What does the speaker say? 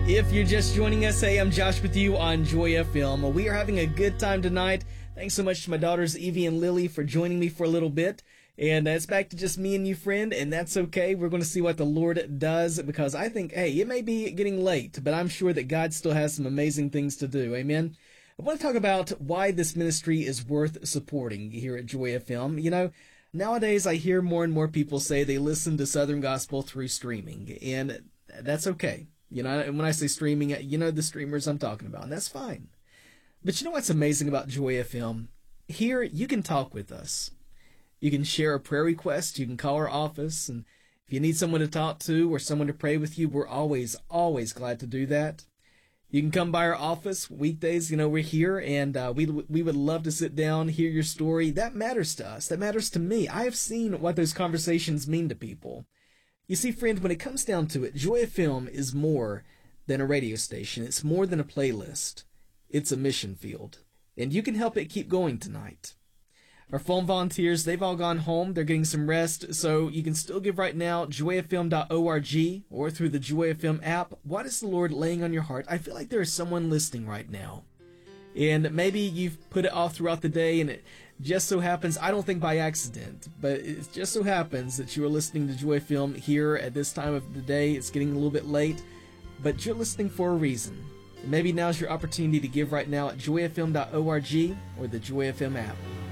If you're just joining us, hey, I'm Josh with you on Joy FM. We are having a good time tonight. Thanks so much to my daughters Evie and Lily for joining me for a little bit. And it's back to just me and you, friend, and that's okay. We're going to see what the Lord does, because I think, hey, it may be getting late, but I'm sure that God still has some amazing things to do. Amen. I want to talk about why this ministry is worth supporting here at Joy FM. You know, nowadays I hear more and more people say they listen to Southern Gospel through streaming, and that's okay. You know, when I say streaming, you know the streamers I'm talking about, and that's fine. But you know what's amazing about Joy FM? Here, you can talk with us. You can share a prayer request. You can call our office. And if you need someone to talk to or someone to pray with you, we're always glad to do that. You can come by our office weekdays. You know, we're here, and we would love to sit down, hear your story. That matters to us. That matters to me. I have seen what those conversations mean to people. You see, friend, when it comes down to it, Joy FM is more than a radio station. It's more than a playlist. It's a mission field. And you can help it keep going tonight. Our phone volunteers, they've all gone home. They're getting some rest. So you can still give right now, joyfm.org or through the Joy FM app. What is the Lord laying on your heart? I feel like there is someone listening right now. And maybe you've put it off throughout the day, and it just so happens, I don't think by accident, but it just so happens that you are listening to Joy FM here at this time of the day. It's getting a little bit late, but you're listening for a reason. And maybe now's your opportunity to give right now at joyfm.org or the Joy FM app.